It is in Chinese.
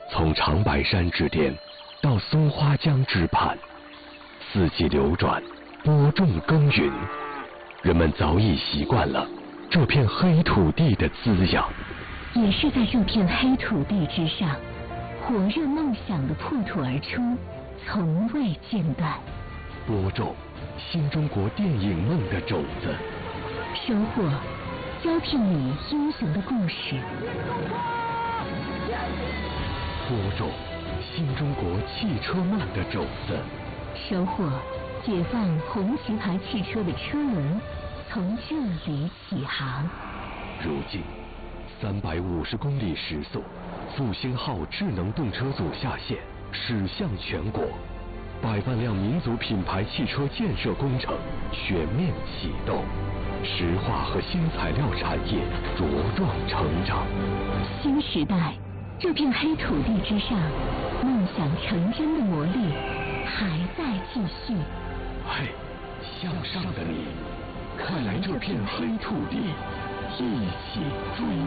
从长白山之巅到松花江之畔，四季流转，播种耕耘，人们早已习惯了这片黑土地的滋养。 也是在这片黑土地之上，火热梦想的破土而出，从未间断。 播种新中国电影梦的种子， 收获胶片里英雄的故事。 播种新中国汽车梦的种子， 收获解放红旗牌汽车的车轮，从这里起航。 如今350公里时速，复兴号智能动车组下线，驶向全国，100万辆民族品牌汽车建设工程全面启动，石化和新材料产业茁壮成长。 新时代，这片黑土地之上，梦想成真的魔力还在继续。 嘿，向上的你，快来这片黑土地，一起追